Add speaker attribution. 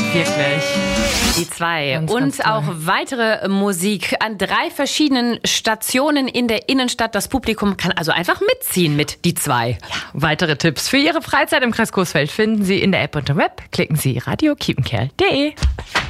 Speaker 1: Wirklich.
Speaker 2: Die 2. Und auch weitere Musik an 3 verschiedenen Stationen in der Innenstadt. Das Publikum kann also einfach mitziehen mit die 2.
Speaker 1: Ja, weitere Tipps für Ihre Freizeit im Kreis Coesfeld finden Sie in der App und im Web. Klicken Sie radio-kiepenkerl.de.